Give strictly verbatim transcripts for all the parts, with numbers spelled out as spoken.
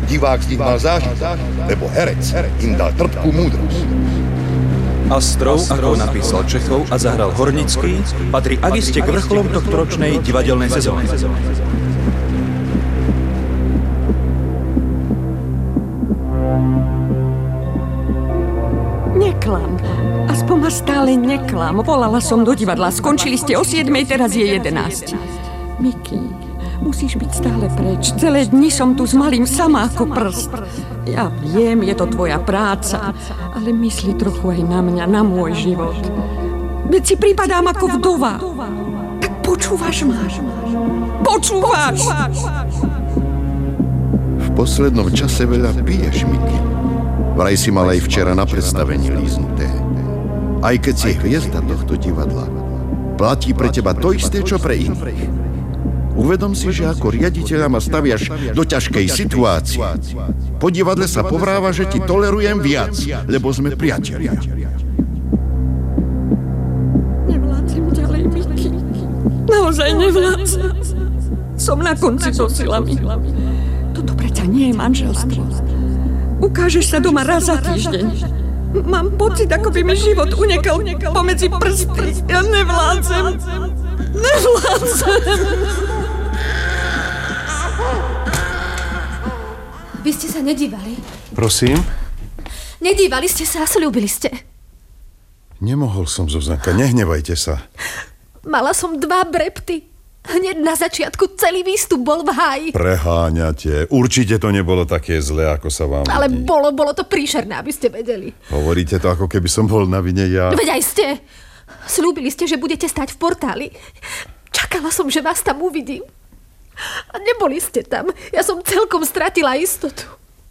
divák z nich mal zážitok, lebo herec im dal trpkú múdrosť. Astrov, ako napísal Čechov a zahral Hornický, patrí akiste k vrcholom tohtoročnej divadelnej sezóny. Neklam. Aspoň ma stále neklam. Volala som do divadla. Skončili ste o siedmej, teraz je jedenásť. Miky, musíš byť stále preč. Celé dni som tu s malým sama ako prst. Ja viem, je to tvoja práca, ale myslí trochu aj na mňa, na môj život. Veď si pripadám ako vdova. Tak počúvaš ma? Počúvaš? V poslednom čase veľa piješ, Miky. Vraj si mal aj včera na predstavení líznuté. Aj keď si hviezda tohto divadla, platí pre teba to isté, čo pre iných. Uvedom si, že ako riaditeľa ma staviaš do ťažkej situácie. Po divadle sa povráva, že ti tolerujem viac, lebo sme priatelia. Nevládzem ďalej, Miky. Naozaj nevládzem. Som na konci so silami. Toto preťa nie je manželstvo. Ukážeš sa doma raz za týždeň. Mám pocit, ako by mi život unekal pomedzi prsty. Ja nevládzem. Nevládzem. Vy ste sa nedívali? Prosím? Nedívali ste sa a sľúbili ste. Nemohol som, Zuzanka, nehnevajte sa. Mala som dva brepty. Hneď na začiatku celý výstup bol v háji. Preháňate. Určite to nebolo také zlé, ako sa vám Ale vidí. bolo, bolo to príšerné, aby ste vedeli. Hovoríte to, ako keby som bol na vine ja. Veď aj ste. Sľúbili ste, že budete stať v portáli. Čakala som, že vás tam uvidím. A neboli ste tam. Ja som celkom stratila istotu.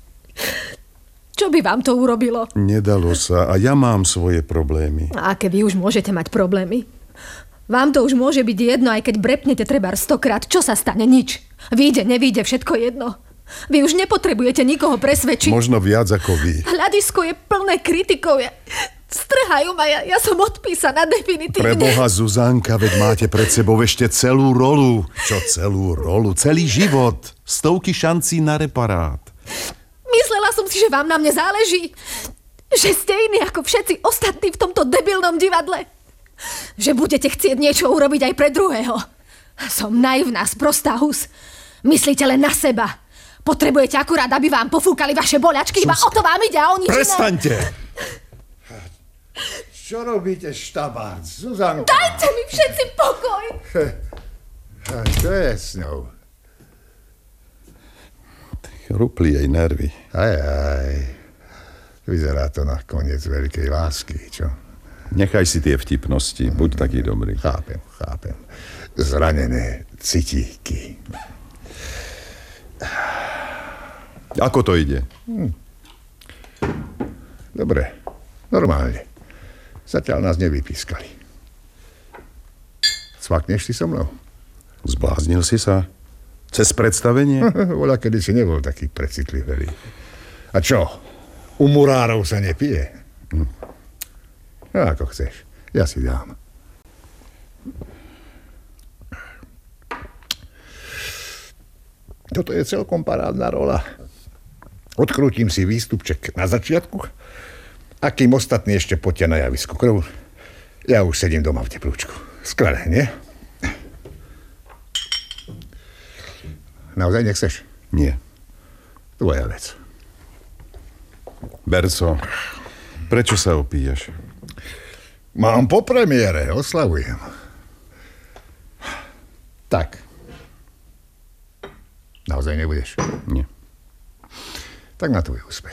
Čo by vám to urobilo? Nedalo sa a ja mám svoje problémy. A aké vy už môžete mať problémy? Vám to už môže byť jedno, aj keď brepnete trebár stokrát. Čo sa stane? Nič. Vyjde, nevyjde, všetko jedno. Vy už nepotrebujete nikoho presvedčiť. Možno viac ako vy. Hľadisko je plné kritikov. Ja... Strhajú ma, ja, ja som odpísaná definitívne. Preboha, Zuzanka, veď máte pred sebou ešte celú rolu. Čo celú rolu? Celý život. Stovky šancí na reparát. Myslela som si, že vám na mne záleží. Že ste iní ako všetci ostatní v tomto debilnom divadle. Že budete chcieť niečo urobiť aj pre druhého. Som naivná, sprostá hus. Myslíte len na seba. Potrebujete akurát, aby vám pofúkali vaše boľačky. Iba o to vám ide a o nič iné. Prestaňte! Čo robíte, štabác? Zuzanka? Dajte mi všetci pokoj! A čo je s ňou? Rupli jej nervy. Aj, aj. Vyzerá to na koniec veľkej lásky, čo? Nechaj si tie vtipnosti, buď taký dobrý. Chápem, chápem. Zranené citíky. Ako to ide? Hm. Dobre, normálne. Zatiaľ nás nevypískali. Cvakneš si so mnou? Zbláznil si sa? Cez predstavenie? Voľa, kedy si nebol taký precitlivý. A čo? U murárov sa nepije? Hm. No, ako chceš. Ja si dám. Toto je celkom parádna rola. Odkrútim si výstupček na začiatku a kým ostatní ešte potia na javisku krv, ja už sedím doma v teplúčku. Skvelé, nie? Naozaj nechceš? Nie. Tvoja vec. Berco, prečo sa opíjaš? Mám po premiére, oslavujem. Tak. Naozaj nebudeš? Nie. Tak na tvoj úspech.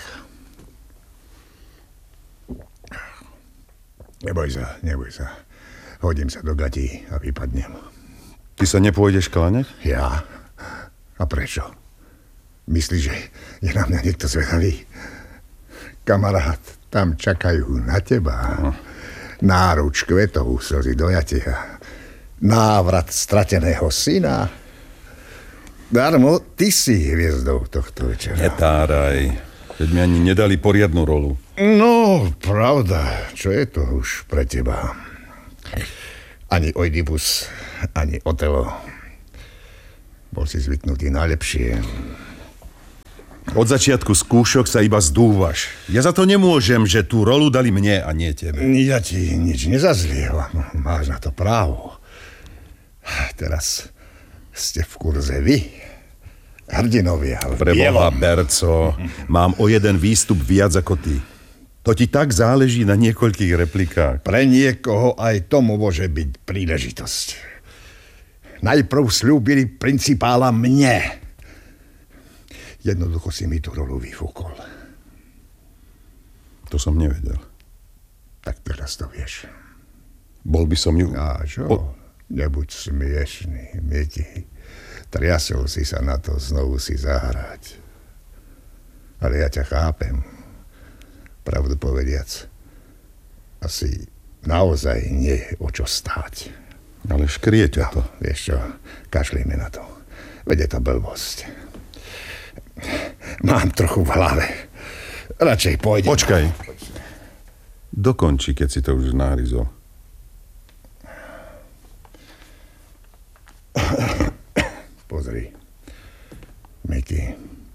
Neboj sa, neboj sa. Hodím sa do gatí a vypadnem. Ty sa nepôjdeš kláňať? Ja? A prečo? Myslíš, že je na mňa niekto zvedavý? Kamarát, tam čakajú na teba. No. Náruč kvetov, slzy dojatia. Návrat strateného syna. Darmo, ty si hviezdou tohto večera. Netáraj. Veď mi ani nedali poriadnu rolu. No, pravda. Čo je to už pre teba? Ani Oidipus, ani Otelo. Bol si zvyknutý najlepšie. Od začiatku skúšok sa iba zdúvaš. Ja za to nemôžem, že tú rolu dali mne a nie tebe. Ja ti nič nezazlievam. Máš na to právo. Teraz ste v kurze vy. Hrdinovia. Preboha, Berco, mám o jeden výstup viac ako ty. To ti tak záleží na niekoľkých replikách. Pre niekoho aj to môže byť príležitosť. Najprv slúbili principála mne. Jednoducho si mi tú rolu vyfúkol. To som nevedel. Tak teraz to vieš. Bol by som ju... A čo? O... Nebuď smiešný, Miki. Triasol si sa na to znovu si zahrať. Ale ja ťa chápem. Pravdu povediac. Asi naozaj nie je o čo stáť. Ale škrie ťa to. No, vieš čo, kašlíme na to. Veď je to blbosť. Mám trochu v hlave. Radšej pôjdem. Počkaj. Dokonči, keď si to už nahryzol. Pozri. Miki.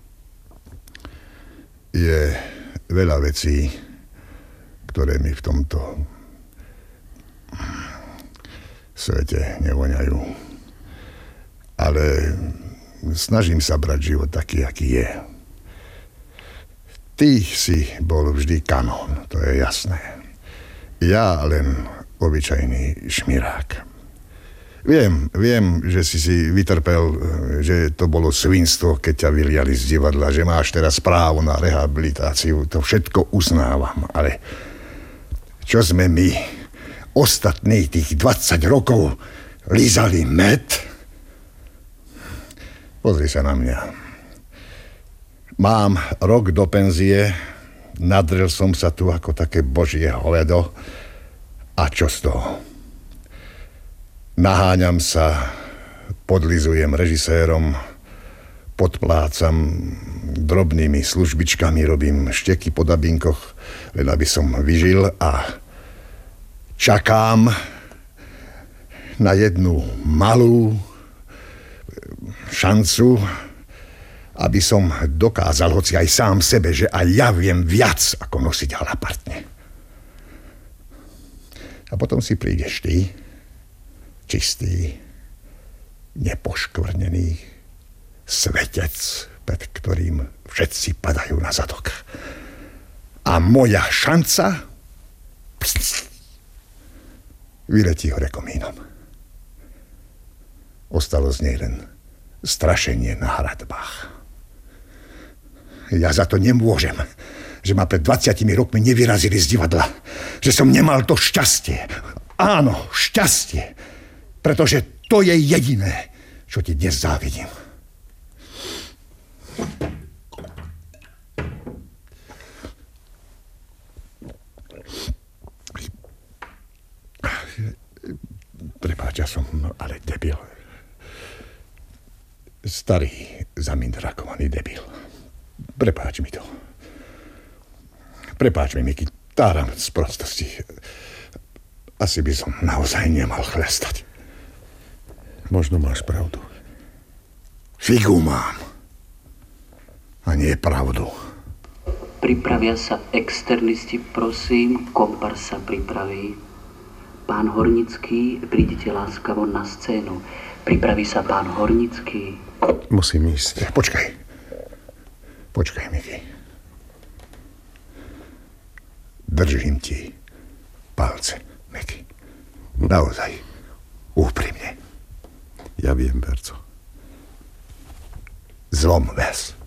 Je veľa vecí, ktoré mi v tomto svete nevoňajú. Ale snažím sa brať život taký, aký je. Ty si bol vždy kanón, to je jasné. Ja len obyčajný šmirák. Viem, viem, že si si vytrpel, že to bolo svinstvo, keď ťa vyliali z divadla, že máš teraz právo na rehabilitáciu. To všetko uznávam, ale čo sme my, ostatní tých dvadsať rokov, lízali med? Pozri sa na mňa. Mám rok do penzie, nadrel som sa tu ako také božie hovedo. A čo z toho? Naháňam sa, podlizujem režisérom, podplácam drobnými službičkami, robím šteky po dabinkoch, len aby som vyžil a čakám na jednu malú šancu, aby som dokázal, hoci aj sám sebe, že aj ja viem viac, ako nosiť halapartne. A potom si prídeš ty, čistý, nepoškvrnený svetec, pred ktorým všetci padajú na zadok. A moja šanca pst, vyletí hore komínom. Ostalo z nej len strašenie na hradbách. Ja za to nemôžem, že ma pred dvadsiatimi rokmi nevyrazili z divadla. Že som nemal to šťastie. Áno, šťastie. Pretože to je jediné, čo ti dnes závidím. Prepáč, ja som ale debil. Starý, zamindrakovaný debil. Prepáč mi to. Prepáč mi, Miki, táram z prostosti. Asi by som naozaj nemal chlestať. Možno máš pravdu. Figu mám. A nie pravdu. Pripravia sa externisti, prosím, komparsa pripraví. Pán Hornický, prídite láskavo na scénu. Pripraví sa pán Hornický. Musím ísť. Počkaj. Počkaj, Miki. Držím ti palce, Miki. Naozaj. Úprimne. Ja viem, Berco. Zlom ves.